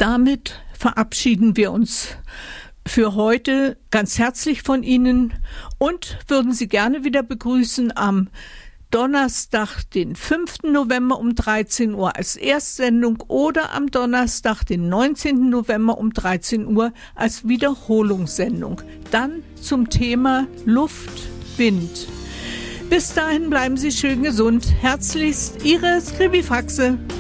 Damit verabschieden wir uns für heute ganz herzlich von Ihnen und würden Sie gerne wieder begrüßen am Donnerstag, den 5. November um 13 Uhr als Erstsendung oder am Donnerstag, den 19. November um 13 Uhr als Wiederholungssendung. Dann zum Thema Luft, Wind. Bis dahin bleiben Sie schön gesund. Herzlichst, Ihre Skribifaxe.